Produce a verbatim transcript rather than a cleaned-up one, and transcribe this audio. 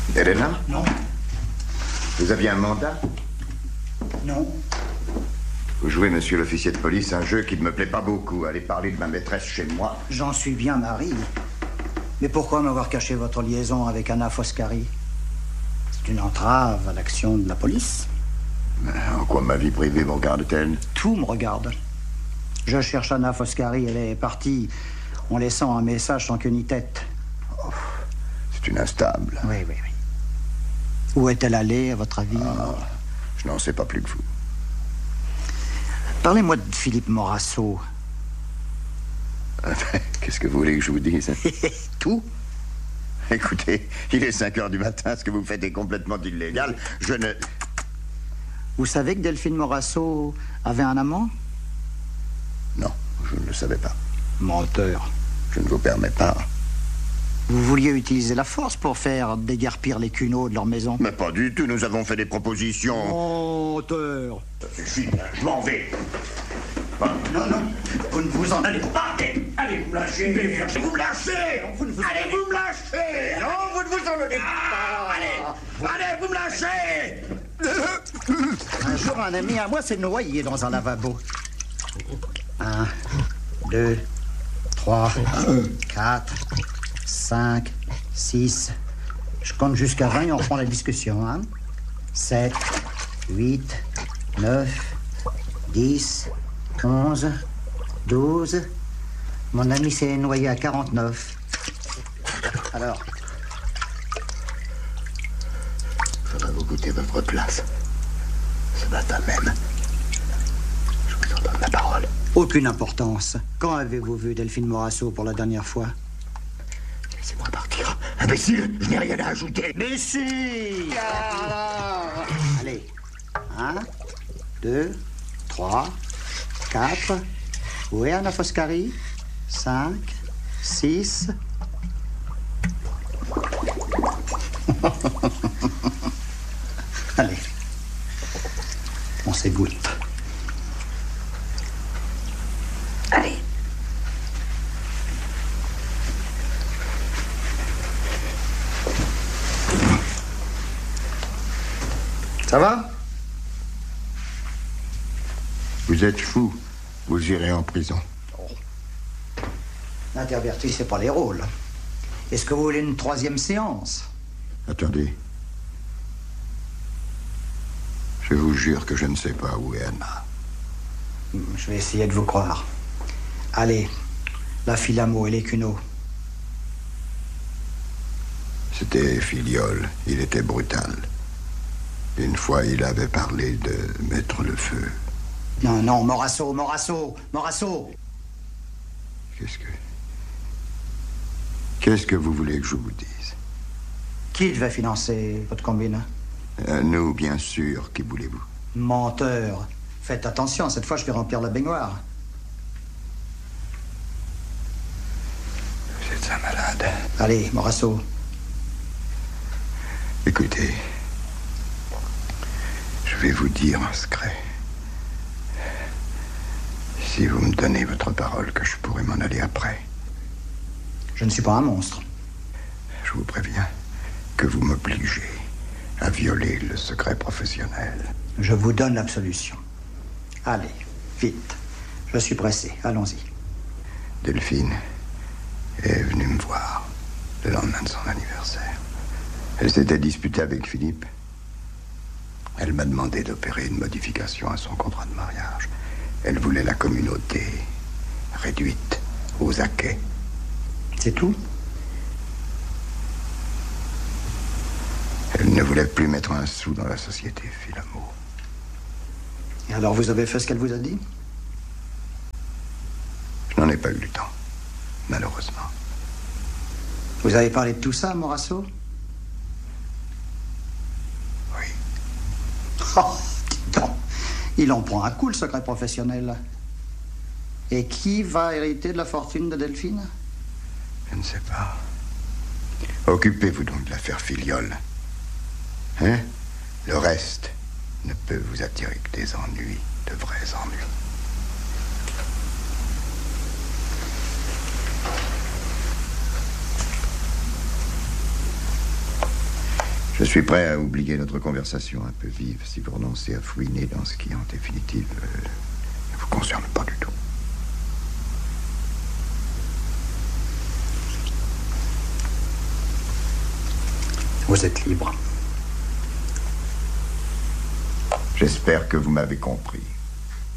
Elena? Non. Vous aviez un mandat? Non. Vous jouez, monsieur l'officier de police, un jeu qui ne me plaît pas beaucoup. Allez parler de ma maîtresse chez moi. J'en suis bien mari. Mais pourquoi m'avoir caché votre liaison avec Anna Foscari? C'est une entrave à l'action de la police. En quoi ma vie privée vous regarde-t-elle? Tout me regarde. Je cherche Anna Foscari. Elle est partie en laissant un message sans queue ni tête. Oh, c'est une instable. Oui, oui, oui. Où est-elle allée, à votre avis? Ah, je n'en sais pas plus que vous. Parlez-moi de Philippe Morasso. Qu'est-ce que vous voulez que je vous dise? Tout. Écoutez, il est cinq heures du matin, ce que vous faites est complètement illégal. Je ne... Vous savez que Delphine Morasso avait un amant? Non, je ne le savais pas. Menteur. Je ne vous permets pas. Vous vouliez utiliser la force pour faire déguerpir les cuneaux de leur maison? Mais pas du tout, nous avons fait des propositions. Menteur. Ça suffit, je m'en vais. Non, non, vous ne vous en allez pas. Allez, allez, vous me lâchez. Vous me lâchez. Vous ne vous Allez, vous me lâchez. Non, vous ne vous en allez pas. Allez, allez, vous me lâchez. Un jour, un ami à moi s'est noyé dans un lavabo. Un, deux, trois, quatre, cinq, six. Je compte jusqu'à vingt et on reprend la discussion, hein. Sept, huit, neuf, dix, onze, douze. Mon ami s'est noyé à quarante-neuf. Alors? Faudrait vous goûter votre place. Ce matin même. Je vous en donne la parole. Aucune importance. Quand avez-vous vu Delphine Morasso pour la dernière fois? Laissez-moi partir. Imbécile, je n'ai rien à ajouter. Mais si! Allez. Un, deux, trois, quatre. Où est Anna Foscari? Cinq, six. Allez. On s'égoutte. Allez. Ça va? Vous êtes fou. Vous irez en prison. Oh. L'interverti, c'est pas les rôles. Est-ce que vous voulez une troisième séance? Attendez. Je vous jure que je ne sais pas où est Anna. Je vais essayer de vous croire. Allez, la Filamo et les cuneaux. C'était Filiol. Il était brutal. Une fois, il avait parlé de mettre le feu. Non, non, Morasso, Morasso, Morasso. Qu'est-ce que... Qu'est-ce que vous voulez que je vous dise? Qui devait financer votre combine? Euh, nous, bien sûr. Qui voulez-vous? Menteur. Faites attention, cette fois, je vais remplir la baignoire. Vous êtes un malade. Allez, Morasso. Écoutez, je vais vous dire un secret. Si vous me donnez votre parole que je pourrai m'en aller après. Je ne suis pas un monstre. Je vous préviens que vous m'obligez à violer le secret professionnel. Je vous donne l'absolution. Allez, vite. Je suis pressé. Allons-y. Delphine est venue me voir le lendemain de son anniversaire. Elle s'était disputée avec Philippe. Elle m'a demandé d'opérer une modification à son contrat de mariage. Elle voulait la communauté réduite aux acquets. C'est tout? Elle ne voulait plus mettre un sou dans la société Filamo. Et alors vous avez fait ce qu'elle vous a dit? Je n'en ai pas eu le temps, malheureusement. Vous avez parlé de tout ça, Morasso? Oui. Oh, dis donc. Il en prend un coup, le secret professionnel. Et qui va hériter de la fortune de Delphine? Je ne sais pas. Occupez-vous donc de l'affaire Filiol. Hein? Le reste ne peut vous attirer que des ennuis, de vrais ennuis. Je suis prêt à oublier notre conversation un peu vive si vous renoncez à fouiner dans ce qui, en définitive, euh, ne vous concerne pas du tout. Vous êtes libre. J'espère que vous m'avez compris.